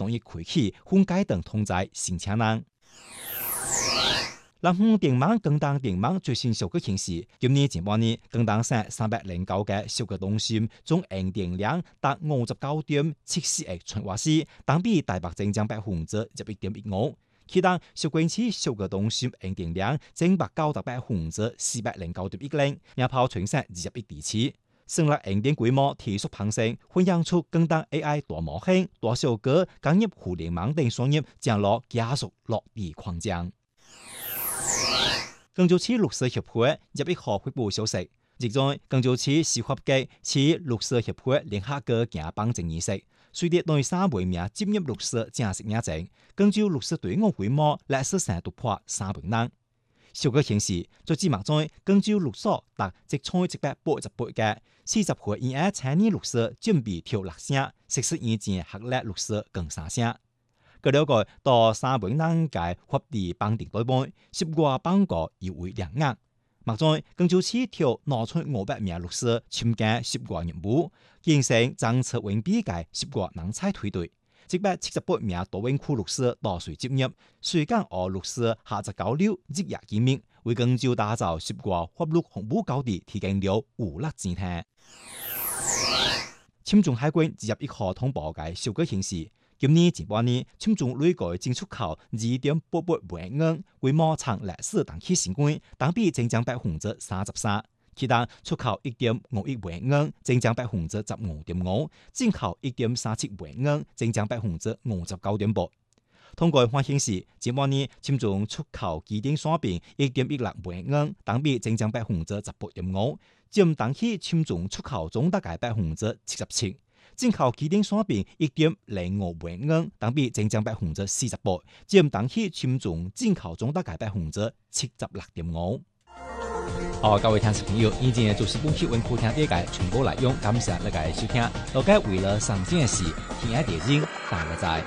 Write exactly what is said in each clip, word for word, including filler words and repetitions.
防疫開啟，分階等通知新車人。南方電網更當電網最新數據顯示，今年前半年更當省三百零九個收割中心總用電量達五十九點七四億千瓦時，當比台北增長百分之十一點一五。其他收割區收割中心用電量增百高達百分之四百零九點一零，壓跑全省二十一地區。省內用電規模提速攀升，分享出更當 A I 大模型、大數據、工業互聯網等產業將落加速落地擴張。贛州市綠色協會入一號發布消息，即在贛州市司法局市綠色協會聯合國行頒證儀式，隨着內三百名進入綠色正式認證，贛州綠色隊伍規模歷史上突破三百人。數據顯示，在至目前贛州綠色達即採一百八十八嘅四十歲以下青年綠色準備跳六聲，實施以前學歷綠色更三聲。據了解，到三百人嘅法律綁定對半，涉過綁個要為兩億。目前贛州市跳拿出五百名綠色參加涉過任務，形成政策穩比嘅涉過人才團隊。一百七十八名多元區綠色大水接入，水港澳綠色下集交流日夜見面，為贛州打造涉過法律服務高地提供了有力支撐。欽中海關二十一號通報嘅數據顯示，今年前半年欽中累計淨出口二點八八萬元，規模創歷史同期新高，當比增長百分之三十三。其他出口一點五億萬元，增長百分之十五點五；進口一點三七萬元，增長百分之五十九點八。通過發顯示，前半年欽中出口機電產品一點一六萬元，當比增長百分之十八點五，佔當期欽中出口總大概百分之七十七。進口機電產品一點零五萬元，當比增長百分之四十八，佔當期欽中進口總大概百分之七十六點五。好，各位聽眾朋友，以前就是本期文庫聽第一屆全部內容，感謝大家收聽。大家為了上線時，聽下電影，大家再。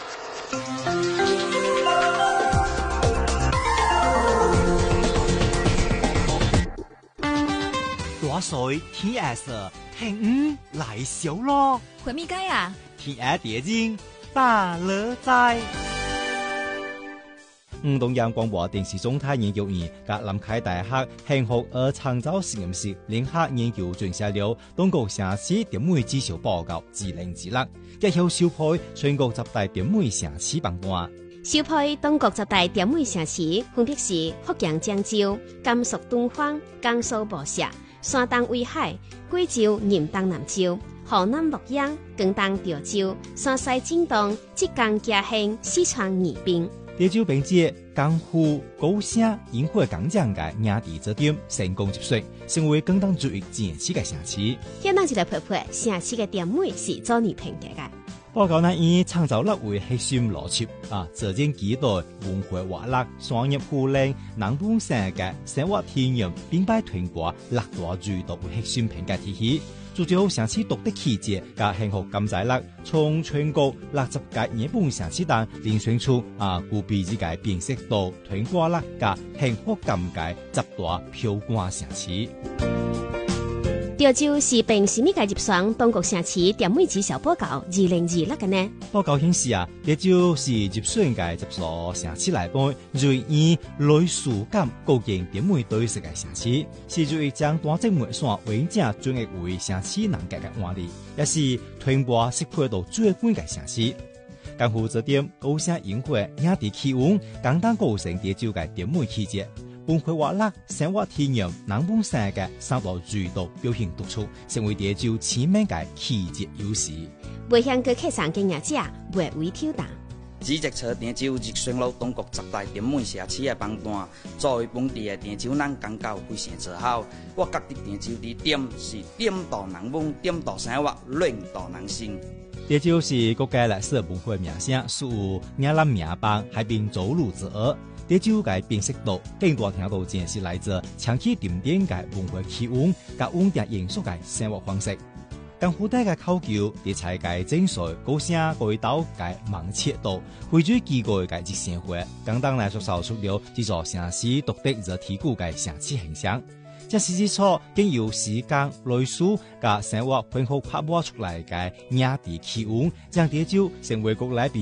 大水天下色，聽五來小咯。 回咪街啊？ 聽下電影，大樂在。吳東陽廣播電視總台研究員及南開大學幸福而創造實驗室聯合研究撰寫了中國城市點位指數報告二零二六，結合收配全國十大點位城市榜單。 收配中國十大點位城市分別是福建漳州、甘肅敦煌、江蘇無錫、山東威海、貴州仁東南州、河南洛陽、廣東潮州、山西晉東、浙江嘉興、四川宜賓。 潮州並借江湖高聲煙火廣場嘅亞地節點成功入選，成為廣東最前期嘅城市。 現當一個配配城市嘅點位是做你評價嘅。 報告呢以創造力為核心邏輯啊，實踐幾代文化活力、商業互聯、南本省嘅生活體驗，並擺推廣六大主導為核心評價體系。做咗城市獨特氣節及幸福感在力，從全國六十個日本城市等遴選出啊，具備呢個辨識度、推廣力及幸福感嘅十大標杆城市。 潮州是憑什麼個入選中國城市點位指數報告二零二六嘅呢？ 報告顯示啊，潮州是入選嘅十座城市內邊最以類似感高勁點位對設嘅城市，是最將大政務線完整轉譯為城市人格嘅案例，也是推廣適配度最高嘅城市。江湖這點高聲煙火、亞地氣溫、簡單構成潮州嘅點位氣節。文化活力、生活體驗、南本省嘅三大主導表現突出，成為潮州前面嘅氣節優勢。 未向佢客上嘅業者會為挑戰。 只直車潮州入選了中國十大點位城市嘅榜單，作為本地嘅潮州人感覺非常自豪。我覺得潮州的點是點到人文、點到生活、暖到人心。 潮州是國家歷史文化名城，屬亞南名邦海濱走路之二。潮州嘅辨識度更大程度正是來自長期沉澱嘅文化氣溫及穩定嚴肅嘅生活方式。江湖底嘅考究，地菜嘅精髓，高聲味道嘅猛切度，匯聚幾個嘅日生活，簡單來說，造出了這座城市獨特而提古嘅城市形象。這是之初經由時間、歷史及生活拼合拍磨出來嘅亞地氣溫，讓潮州成為國內